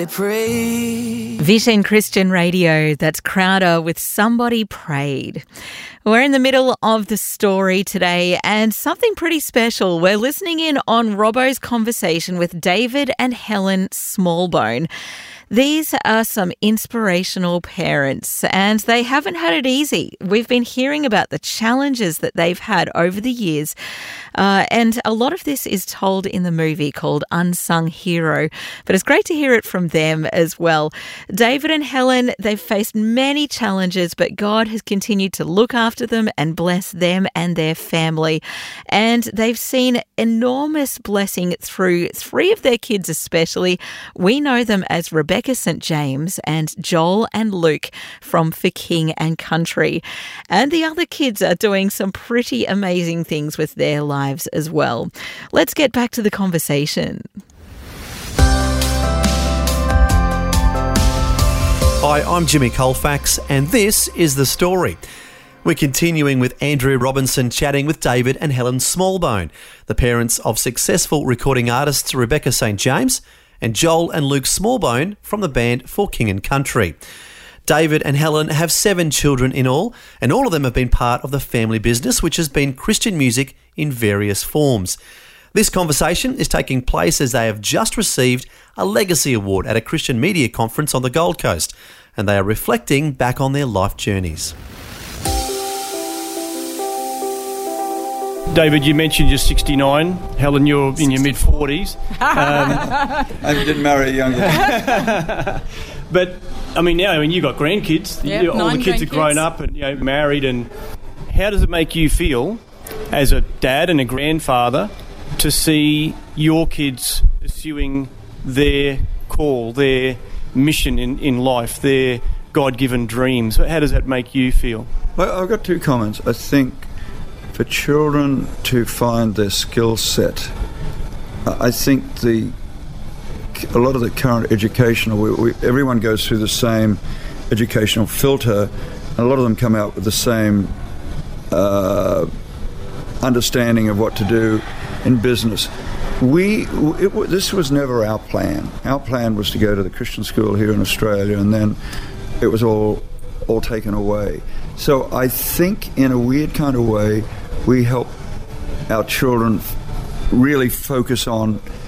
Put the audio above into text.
Vision Christian Radio, that's Crowder with Somebody Prayed. We're in the middle of the story today and something pretty special. We're listening in on Robbo's conversation with David and Helen Smallbone. These are some inspirational parents and they haven't had it easy. We've been hearing about the challenges that they've had over the years and a lot of this is told in the movie called Unsung Hero, but it's great to hear it from them as well. David and Helen, they've faced many challenges, but God has continued to look after them and bless them and their family. And they've seen enormous blessing through three of their kids especially. We know them as Rebecca St. James and Joel and Luke from For King and Country. And the other kids are doing some pretty amazing things with their lives as well. Let's get back to the conversation. Hi, I'm Jimmy Colfax and this is The Story. We're continuing with Andrew Robinson chatting with David and Helen Smallbone, the parents of successful recording artists Rebecca St. James and Joel and Luke Smallbone from the band For King and Country. David and Helen have 7 children in all, and all of them have been part of the family business, which has been Christian music in various forms. This conversation is taking place as they have just received a Legacy Award at a Christian media conference on the Gold Coast, and they are reflecting back on their life journeys. David, you mentioned you're 69. Helen, you're in your mid-40s. I didn't marry a younger. But, I mean, now you've got grandkids. Yep, all the kids are grown up and married. And how does it make you feel as a dad and a grandfather to see your kids pursuing their call, their mission in life, their God-given dreams? How does that make you feel? I've got 2 comments. I think for children to find their skill set, I think a lot of the current educational, everyone goes through the same educational filter, and a lot of them come out with the same understanding of what to do in business. This was never our plan. Our plan was to go to the Christian school here in Australia, and then it was all taken away. So I think in a weird kind of way, we help our children really focus on